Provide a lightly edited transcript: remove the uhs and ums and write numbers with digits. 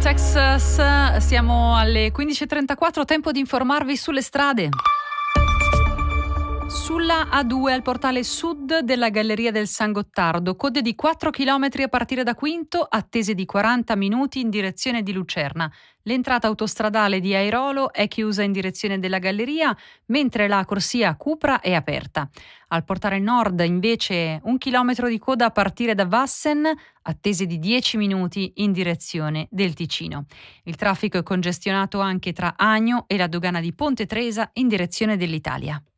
Texas, siamo alle 15.34, tempo di informarvi sulle strade. Sulla A2 al portale sud della Galleria del San Gottardo, code di 4 km a partire da Quinto, attese di 40 minuti in direzione di Lucerna. L'entrata autostradale di Airolo è chiusa in direzione della Galleria, mentre la corsia a Cupra è aperta. Al portale nord invece 1 chilometro di coda a partire da Vassen, attese di 10 minuti in direzione del Ticino. Il traffico è congestionato anche tra Agno e la dogana di Ponte Tresa in direzione dell'Italia.